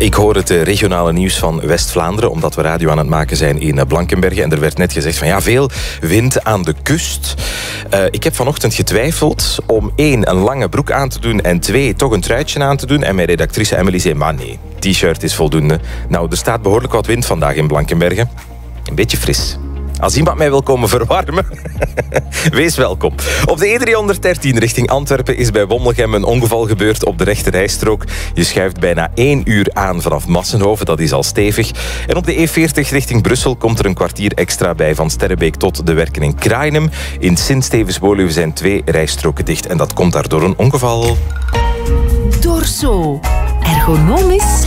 Ik hoor het regionale nieuws van West-Vlaanderen, omdat we radio aan het maken zijn in Blankenberge. En er werd net gezegd van veel wind aan de kust. Ik heb vanochtend getwijfeld om 1, een lange broek aan te doen en 2, toch een truitje aan te doen. En mijn redactrice Emily zei, maar nee, t-shirt is voldoende. Nou, er staat behoorlijk wat wind vandaag in Blankenberge. Een beetje fris. Als iemand mij wil komen verwarmen, wees welkom. Op de E313 richting Antwerpen is bij Wommelgem een ongeval gebeurd op de rechterrijstrook. Je schuift bijna 1 uur aan vanaf Massenhoven, dat is al stevig. En op de E40 richting Brussel komt er een kwartier extra bij van Sterrebeek tot de Werken in Krainem. In Sint-Stevens-Woluwe zijn 2 rijstroken dicht en dat komt daardoor een ongeval. Dorso. Ergonomisch